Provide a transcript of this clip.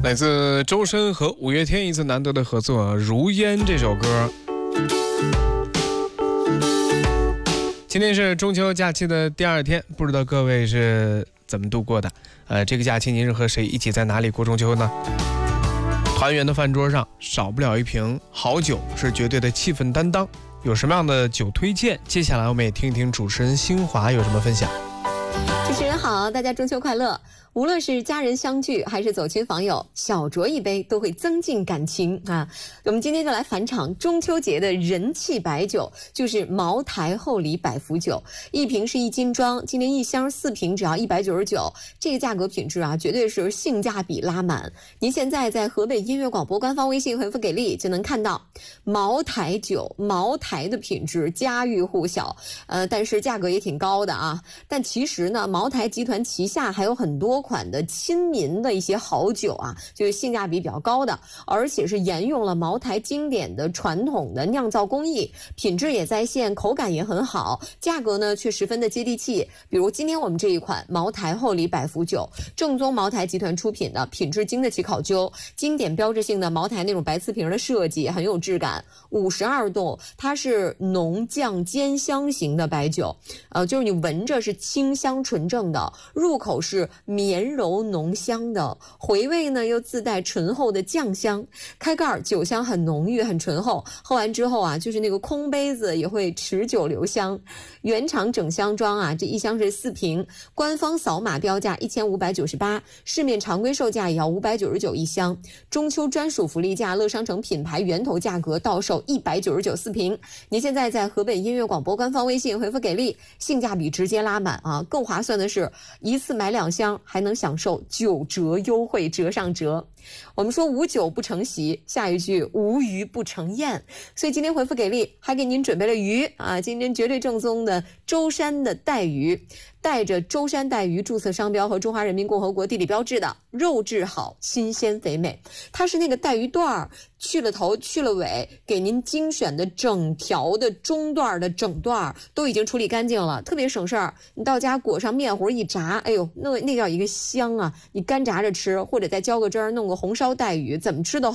来自周深和五月天一次难得的合作《如烟》这首歌。今天是中秋假期的第二天，不知道各位是怎么度过的？这个假期您是和谁一起在哪里过中秋呢？团圆的饭桌上少不了一瓶好酒，是绝对的气氛担当。有什么样的酒推荐？接下来我们也听一听主持人新华有什么分享。 主持人好，大家中秋快乐！无论是家人相聚还是走亲访友，小酌一杯都会增进感情啊。我们今天就来返场中秋节的人气白酒，就是茅台厚礼百福酒，一瓶是1斤装，今年1箱4瓶只要199，这个价格品质啊，绝对是性价比拉满。您现在在河北音乐广播官方微信回复给力，就能看到茅台酒，茅台的品质家喻户晓，但是价格也挺高的啊。但其实呢，茅台集团旗下还有很多款的亲民的一些好酒啊，就是性价比比较高的，而且是沿用了茅台经典的传统的酿造工艺，品质也在线，口感也很好，价格呢却十分的接地气。比如今天我们这一款茅台厚礼百福酒，正宗茅台集团出品的，品质经得起考究，经典标志性的茅台那种白瓷瓶的设计很有质感，52度，它是浓酱兼香型的白酒，就是你闻着是清香纯正的，入口是绵柔浓香的，回味呢又自带醇厚的酱香，开盖酒香很浓郁很醇厚，喝完之后啊，就是那个空杯子也会持久留香。原厂整箱装啊，这一箱是4瓶，官方扫码标价1598，市面常规售价也要599一箱，中秋专属福利价，乐商城品牌源头价格到手199 4瓶。您现在在河北音乐广播官方微信回复给力，性价比直接拉满啊！更划算的是，一次买2箱还能享受9折优惠，折上折。我们说无酒不成席，下一句无鱼不成宴，所以今天回复给力，还给您准备了鱼啊！今天绝对正宗的舟山的带鱼，带着舟山带鱼注册商标和中华人民共和国地理标志的，肉质好，新鲜肥美。它是那个带鱼段去了头去了尾，给您精选的整条的中段的整段都已经处理干净了，特别省事儿。你到家裹上面糊一炸，哎呦，那叫一个香啊！你干炸着吃，或者再浇个汁儿，弄个红烧带鱼，怎么吃都好。